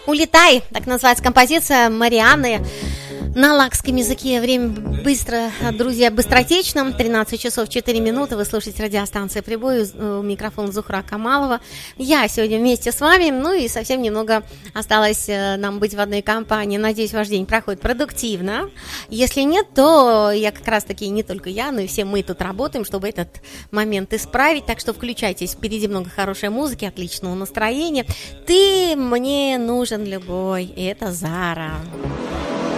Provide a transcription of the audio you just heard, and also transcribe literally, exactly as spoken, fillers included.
«Улетай», так называется композиция Марианны. На лакском языке время быстро, друзья, быстротечно. тринадцать часов четыре минуты. Вы слушаете радиостанцию «Прибой». У микрофона Зухра Камалова. Я сегодня вместе с вами. Ну и совсем немного осталось нам быть в одной компании. Надеюсь, ваш день проходит продуктивно. Если нет, то я как раз таки, не только я, но и все мы тут работаем, чтобы этот момент исправить. Так что включайтесь. Впереди много хорошей музыки, отличного настроения. Ты мне нужен любой. И это Зара.